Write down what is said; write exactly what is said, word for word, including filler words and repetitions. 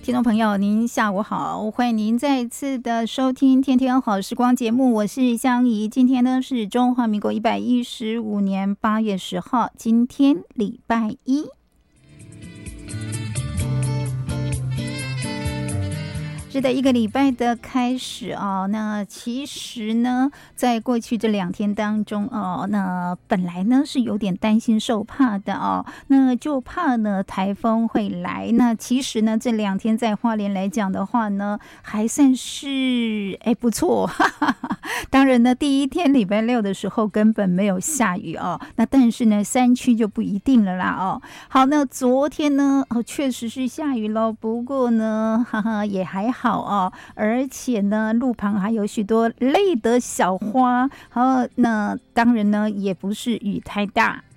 听众朋友您下午好，欢迎您再次的收听天天好时光节目，我是香怡。今天呢是中华民国一百一十五年八月十号，今天礼拜一。是的，一个礼拜的开始啊、哦。那其实呢，在过去这两天当中哦，那本来呢是有点担心受怕的哦，那就怕呢台风会来。那其实呢，这两天在花莲来讲的话呢，还算是哎不错。哈哈哈。当然呢，第一天礼拜六的时候根本没有下雨哦，那但是呢，山区就不一定了啦哦。好，那昨天呢，哦确实是下雨咯，不过呢，哈哈也还好。好哦，而且呢，路旁还有许多类的小花。好，那当然呢，也不是雨太大。